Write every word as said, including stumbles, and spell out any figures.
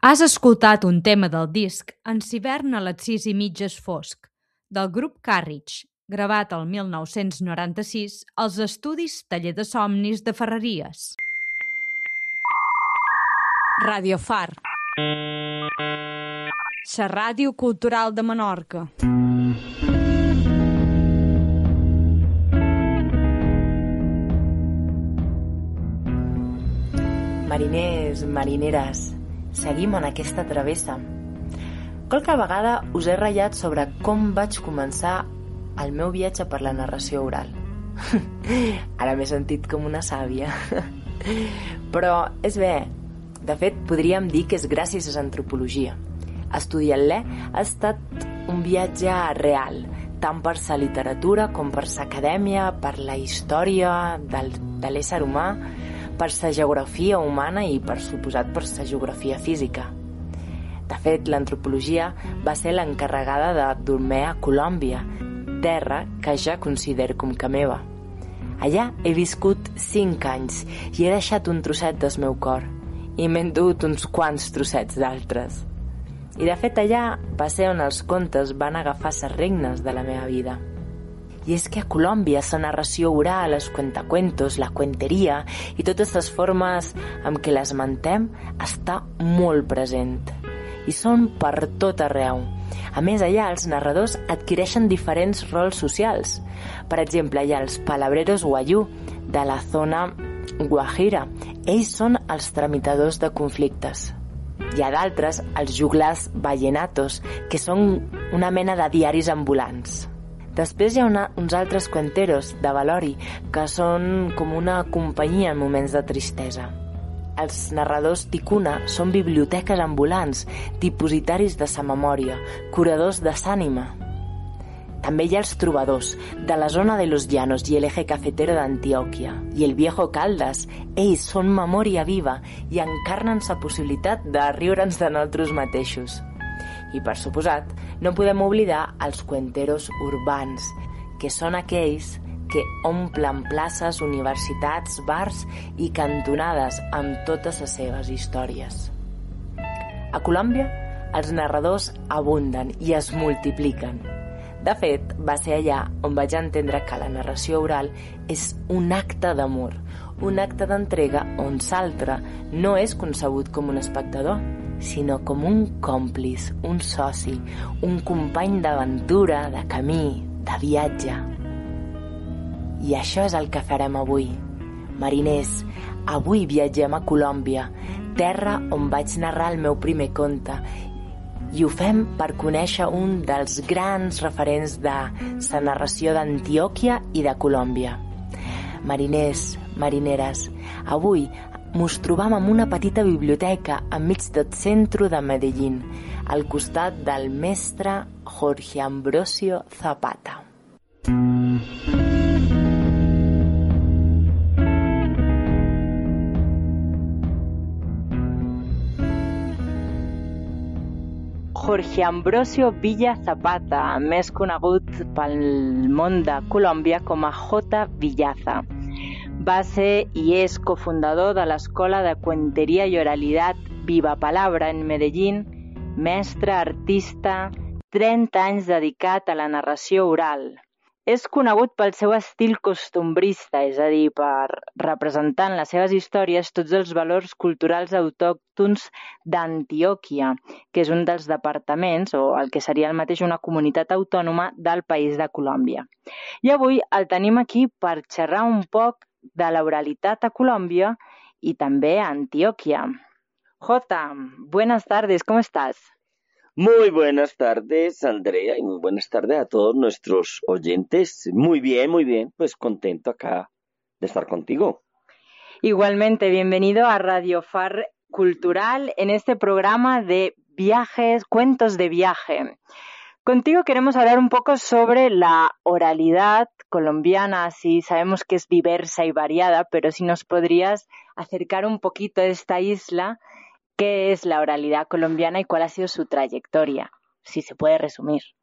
Has escoltat un tema del disc En s'hivern a les sis i mitja és fosc, del grup Carriage, gravat el mil nou-cents noranta-sis als estudis Taller de Somnis de Ferreries. Radio Far. La ràdio cultural de Menorca. Mariners, marineres, seguim en aquesta travessa. Qualque vegada us he ratllat sobre com vaig començar el meu viatge per la narració oral. Ara m'he sentit com una sàvia. Però és bé, de fet podríem dir que és gràcies a l'antropologia. Estudiar-la ha estat un viatge real, tant per la literatura com per l'acadèmia, per la història del, de l'ésser humà, per la geografia humana i, per suposat, per la geografia física. De fet, l'antropologia va ser l'encarregada de dur-me a Colòmbia, terra que ja considero com que meva. Allà he viscut cinc anys i he deixat un trosset del meu cor, i m'he endut uns quants trossets d'altres. I de fet allà va ser on els contes van agafar les regnes de la meva vida. I és que a Colòmbia la narració oral, els cuentacuentos, la cuenteria i totes les formes amb què l'esmentem està molt present. I són per tot arreu. A més, allà els narradors adquireixen diferents rols socials. Per exemple, hi ha els palabreros guayú de la zona Guajira. Ells són els tramitadors de conflictes. Hi ha d'altres, els juglars vallenatos, que són una mena de diaris ambulants. Després hi ha una, uns altres cuenteros de valori, que són com una companyia en moments de tristesa. Els narradors ticuna són biblioteques ambulants, dipositaris de sa memòria, curadors de s'ànima. També hi ha els trobadors, de la zona de los Llanos i el eje cafetero d'Antioquia, i el viejo Caldas. Ells són memòria viva i encarnen la possibilitat de riure'ns de nosaltres mateixos. I, per suposat, no podem oblidar els cuenteros urbans, que són aquells que omplen places, universitats, bars i cantonades amb totes les seves històries. A Colòmbia, els narradors abunden i es multipliquen. De fet, va ser allà on vaig entendre que la narració oral és un acte d'amor, un acte d'entrega on l'altre no és concebut com un espectador, sinó com un còmplice, un soci, un company d'aventura, de camí, de viatge. I això és el que farem avui. Mariners, avui viatgem a Colòmbia, terra on vaig narrar el meu primer conte, i ho fem per conèixer un dels grans referents de la narració d'Antioquia i de Colòmbia. Mariners, marineres, avui mos trobam en una petita biblioteca enmig del centre de Medellín, al costat del mestre Jorge Ambrosio Zapata. Jorge Ambrosio Villa Zapata, més conegut pel món de Colòmbia com a J. Villaza. Va ser i és cofundador de l'Escola de Cuentería y Oralidad Viva Palabra en Medellín, mestre, artista, trenta anys dedicat a la narració oral. És conegut pel seu estil costumbrista, és a dir, per representar en les seves històries tots els valors culturals autòctons d'Antioquia, que és un dels departaments, o el que seria el mateix una comunitat autònoma del país de Colòmbia. I avui el tenim aquí per xerrar un poc de l'oralitat a Colòmbia y també a Antioquia. Jota, buenas tardes, ¿cómo estás? Muy buenas tardes, Andrea, y muy buenas tardes a todos nuestros oyentes. Muy bien, muy bien, pues contento acá de estar contigo. Igualmente, bienvenido a Radio Far Cultural en este programa de viajes, cuentos de viaje. Contigo queremos hablar un poco sobre la oralidad colombiana. Sí, sabemos que es diversa y variada, pero si nos podrías acercar un poquito a esta isla, ¿qué es la oralidad colombiana y cuál ha sido su trayectoria? Si se puede resumir.